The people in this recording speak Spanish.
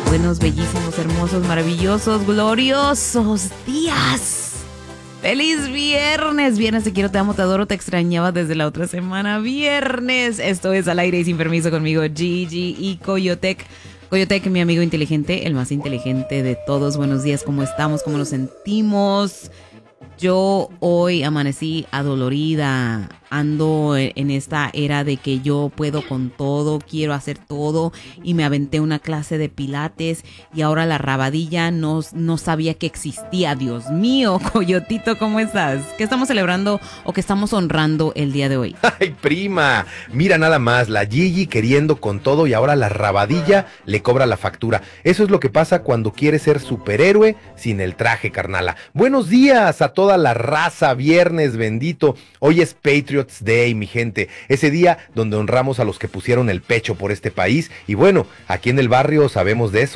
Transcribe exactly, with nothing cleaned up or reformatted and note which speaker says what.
Speaker 1: Buenos, bellísimos, hermosos, maravillosos, gloriosos días. ¡Feliz viernes! Viernes, te quiero, te amo, te adoro, te extrañaba desde la otra semana. Viernes, esto es Al Aire y Sin Permiso conmigo, Gigi y Coyotec. Coyotec, mi amigo inteligente, el más inteligente de todos. Buenos días, ¿cómo estamos? ¿Cómo nos sentimos? Yo hoy amanecí adolorida, ando en esta era de que yo puedo con todo, quiero hacer todo y me aventé una clase de pilates y ahora la rabadilla no, no sabía que existía. Dios mío, Coyotito, ¿cómo estás? ¿Qué estamos celebrando o qué estamos honrando el día de hoy?
Speaker 2: Ay, prima, mira nada más, la Gigi queriendo con todo y ahora la rabadilla le cobra la factura. Eso es lo que pasa cuando quieres ser superhéroe sin el traje, carnala. Buenos días a toda la raza, viernes bendito. Hoy es Patriots Day, mi gente. Ese día donde honramos a los que pusieron el pecho por este país. Y bueno, aquí en el barrio sabemos de eso.